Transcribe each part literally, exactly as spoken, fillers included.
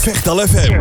Vechtal F M.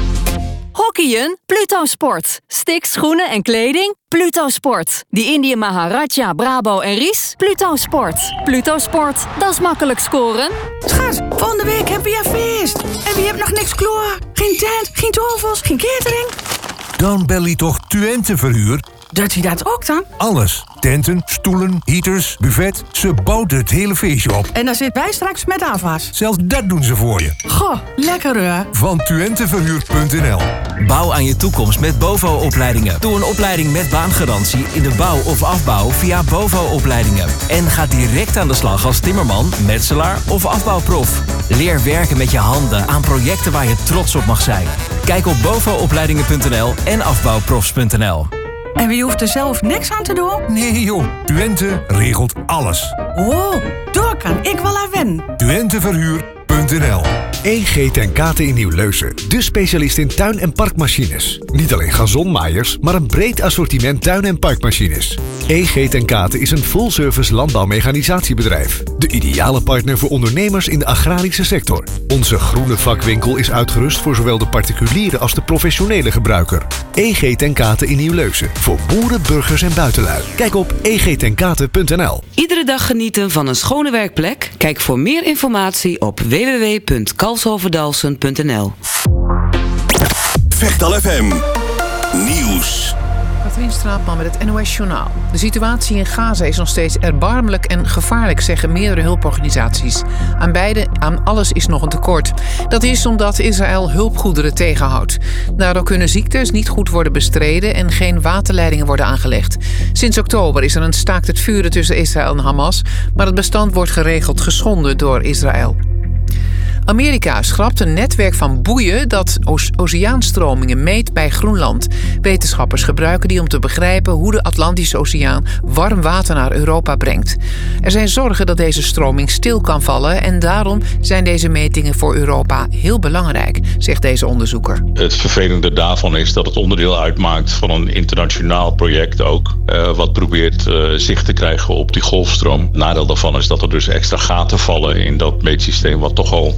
Hockeyen? Pluto Sport. Sticks, schoenen en kleding? Pluto Sport. Die Indië Maharaja, Brabo en Ries? Pluto Sport. Pluto Sport, dat is makkelijk scoren. Schat, volgende week hebben we weer feest. En wie hebt nog niks klaar? Geen tent, geen tafels, geen catering. Dan bel je toch Twente Verhuur? Doet u dat ook dan? Alles. Tenten, stoelen, heaters, buffet. Ze bouwt het hele feestje op. En dan zitten wij straks met afwas. Zelfs dat doen ze voor je. Goh, lekker hoor. Van twente verhuur punt n l. Bouw aan je toekomst met BOVO-opleidingen. Doe een opleiding met baangarantie in de bouw of afbouw via BOVO-opleidingen. En ga direct aan de slag als timmerman, metselaar of afbouwprof. Leer werken met je handen aan projecten waar je trots op mag zijn. Kijk op bovo-opleidingen punt n l en afbouwprofs punt n l. En wie hoeft er zelf niks aan te doen? Nee joh, Twente regelt alles. Wow, daar kan ik wel aan wennen. twente verhuur punt n l. E G ten Kate in Nieuw-Leusen, de specialist in tuin- en parkmachines. Niet alleen gazonmaaiers, maar een breed assortiment tuin- en parkmachines. E G ten Kate is een full-service landbouwmechanisatiebedrijf. De ideale partner voor ondernemers in de agrarische sector. Onze groene vakwinkel is uitgerust voor zowel de particuliere als de professionele gebruiker. E G ten Kate in Nieuw-Leusen, voor boeren, burgers en buitenlui. Kijk op e g ten kate punt n l. Iedere dag genieten van een schone werkplek? Kijk voor meer informatie op w w w punt kalsoverdalsen punt n l. Vechtal F M. Nieuws. Katrien Straatman met het N O S Journaal. De situatie in Gaza is nog steeds erbarmelijk en gevaarlijk, zeggen meerdere hulporganisaties. Aan beide, aan alles is nog een tekort. Dat is omdat Israël hulpgoederen tegenhoudt. Daardoor kunnen ziektes niet goed worden bestreden en geen waterleidingen worden aangelegd. Sinds oktober is er een staakt het vuren tussen Israël en Hamas, maar het bestand wordt geregeld geschonden door Israël. Amerika schrapt een netwerk van boeien dat oceaanstromingen meet bij Groenland. Wetenschappers gebruiken die om te begrijpen hoe de Atlantische Oceaan warm water naar Europa brengt. Er zijn zorgen dat deze stroming stil kan vallen en daarom zijn deze metingen voor Europa heel belangrijk, zegt deze onderzoeker. Het vervelende daarvan is dat het onderdeel uitmaakt van een internationaal project ook, uh, wat probeert uh, zicht te krijgen op die golfstroom. Het nadeel daarvan is dat er dus extra gaten vallen in dat meetsysteem wat toch al